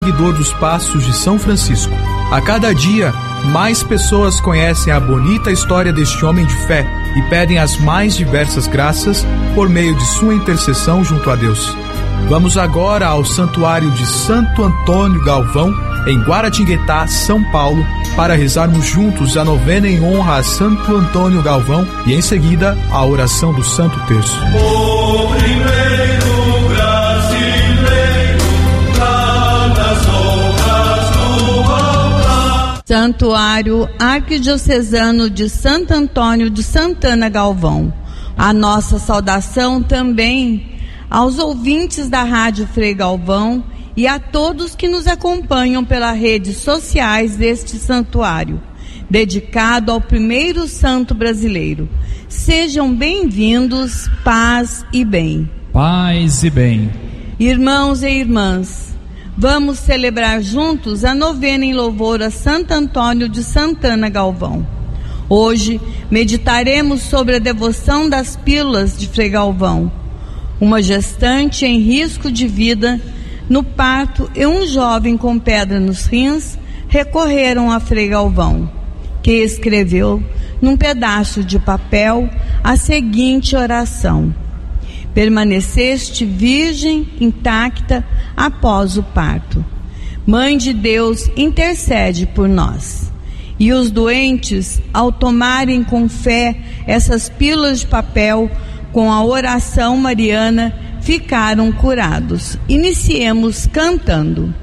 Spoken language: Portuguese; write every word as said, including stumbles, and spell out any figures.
seguidor dos passos de São Francisco. A cada dia, mais pessoas conhecem a bonita história deste homem de fé e pedem as mais diversas graças por meio de sua intercessão junto a Deus. Vamos agora ao Santuário de Santo Antônio Galvão, em Guaratinguetá, São Paulo, para rezarmos juntos a novena em honra a Santo Antônio Galvão e, em seguida, a oração do Santo Terço. O primeiro brasileiro lá nas obras do altar. Santuário Arquidiocesano de Santo Antônio de Santana Galvão. A nossa saudação também aos ouvintes da Rádio Frei Galvão e a todos que nos acompanham pelas redes sociais deste santuário, dedicado ao primeiro santo brasileiro. Sejam bem-vindos, paz e bem. Paz e bem. Irmãos e irmãs, vamos celebrar juntos a novena em louvor a Santo Antônio de Santana Galvão. Hoje meditaremos sobre a devoção das pílulas de Frei Galvão. Uma gestante em risco de vida no parto e um jovem com pedra nos rins recorreram a Frei Galvão, que escreveu num pedaço de papel a seguinte oração: permaneceste virgem intacta após o parto. Mãe de Deus, intercede por nós. E os doentes, ao tomarem com fé essas pílulas de papel com a oração mariana, ficaram curados. Iniciemos cantando.